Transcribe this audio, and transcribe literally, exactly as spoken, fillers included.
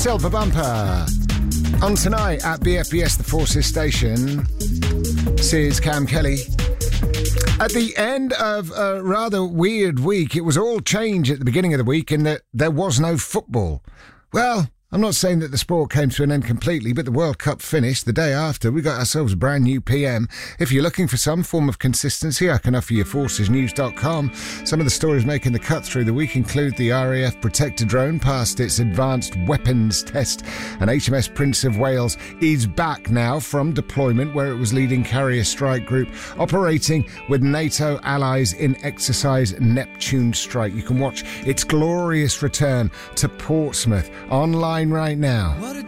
Silver Bumper. On tonight at B F B S, the Forces Station, this is Cam Kelly. At the end of a rather weird week, it was all change at the beginning of the week in that there was no football. Well, I'm not saying that the sport came to an end completely, but the World Cup finished the day after. We got ourselves a brand new P M. If you're looking for some form of consistency, I can offer you forces news dot com. Some of the stories making the cut through the week include the R A F Protector drone passed its advanced weapons test, and H M S Prince of Wales is back now from deployment where it was leading carrier strike group, operating with NATO allies in exercise Neptune Strike. You can watch its glorious return to Portsmouth online right now.